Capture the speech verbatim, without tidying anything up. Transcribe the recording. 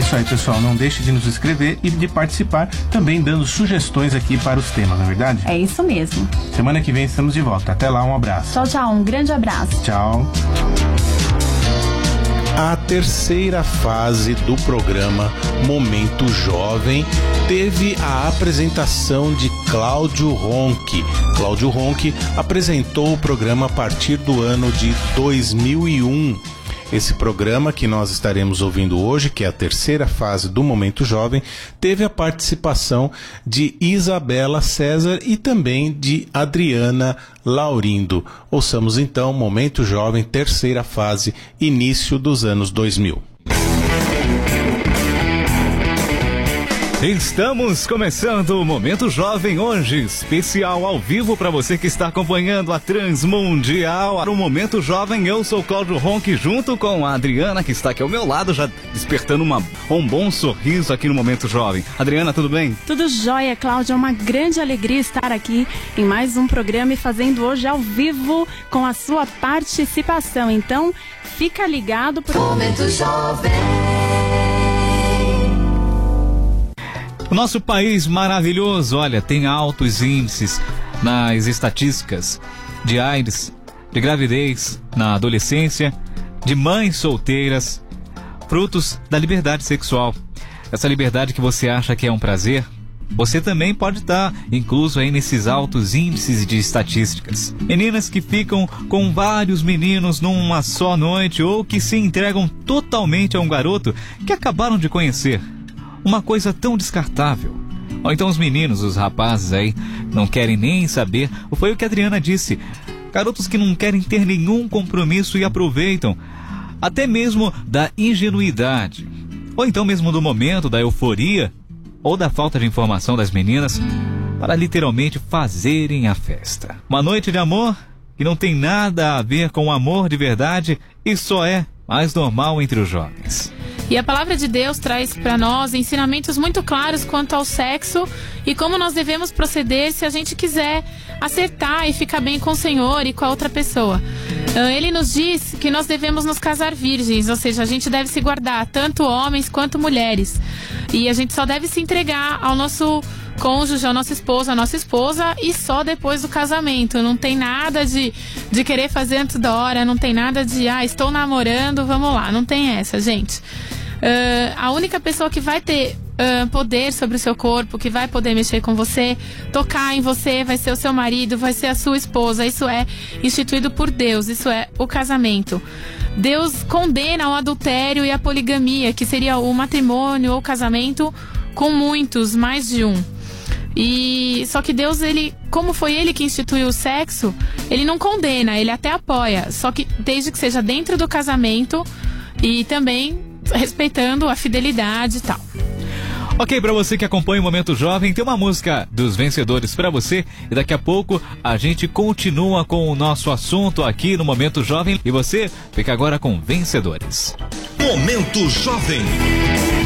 isso aí, pessoal. Não deixe de nos escrever e de participar, também dando sugestões aqui para os temas, não é verdade? É isso mesmo. Semana que vem estamos de volta. Até lá, um abraço. Tchau, tchau. Um grande abraço. Tchau. A terceira fase do programa Momento Jovem teve a apresentação de Cláudio Ronchi. Cláudio Ronchi apresentou o programa a partir do ano de dois mil e um. Esse programa que nós estaremos ouvindo hoje, que é a terceira fase do Momento Jovem, teve a participação de Isabela César e também de Adriana Laurindo. Ouçamos então Momento Jovem, terceira fase, início dos anos dois mil. Estamos começando o Momento Jovem hoje, especial ao vivo para você que está acompanhando a Transmundial. No Momento Jovem, eu sou o Cláudio Ronchi, junto com a Adriana, que está aqui ao meu lado, já despertando uma, um bom sorriso aqui no Momento Jovem. Adriana, tudo bem? Tudo jóia, Cláudio. É uma grande alegria estar aqui em mais um programa e fazendo hoje ao vivo com a sua participação. Então, fica ligado pro Momento Jovem. O nosso país maravilhoso, olha, tem altos índices nas estatísticas de AIDS, de gravidez na adolescência, de mães solteiras, frutos da liberdade sexual. Essa liberdade que você acha que é um prazer, você também pode estar incluso aí nesses altos índices de estatísticas. Meninas que ficam com vários meninos numa só noite ou que se entregam totalmente a um garoto que acabaram de conhecer. Uma coisa tão descartável. Ou então os meninos, os rapazes aí, não querem nem saber. Foi o que a Adriana disse. Garotos que não querem ter nenhum compromisso e aproveitam até mesmo da ingenuidade. Ou então mesmo do momento da euforia ou da falta de informação das meninas para literalmente fazerem a festa. Uma noite de amor que não tem nada a ver com o amor de verdade e só é mais normal entre os jovens. E a palavra de Deus traz para nós ensinamentos muito claros quanto ao sexo e como nós devemos proceder se a gente quiser acertar e ficar bem com o Senhor e com a outra pessoa. Ele nos diz que nós devemos nos casar virgens, ou seja, a gente deve se guardar, tanto homens quanto mulheres. E a gente só deve se entregar ao nosso cônjuge, ao nosso esposo, à nossa esposa e só depois do casamento. Não tem nada de, de querer fazer antes da hora, não tem nada de, ah, estou namorando, vamos lá. Não tem essa, gente. Uh, a única pessoa que vai ter uh, poder sobre o seu corpo, que vai poder mexer com você, tocar em você, vai ser o seu marido, vai ser a sua esposa. Isso é instituído por Deus, isso é o casamento. Deus condena o adultério e a poligamia, que seria o matrimônio ou o casamento com muitos, mais de um. E só que Deus, ele, como foi ele que instituiu o sexo, ele não condena, ele até apoia, só que desde que seja dentro do casamento e também respeitando a fidelidade e tal. Ok, pra você que acompanha o Momento Jovem, tem uma música dos vencedores pra você e daqui a pouco a gente continua com o nosso assunto aqui no Momento Jovem e você fica agora com Vencedores. Momento Jovem.